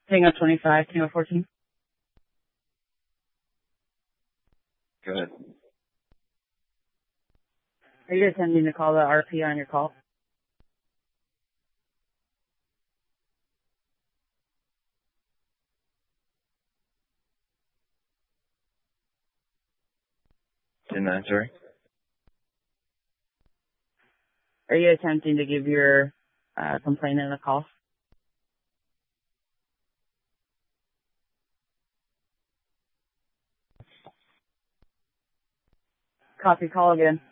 Tango 25, Tango 14. Go ahead. Are you attempting to call the RP on your call? In that, sorry? Are you attempting to give your complainant a call? Copy, call again.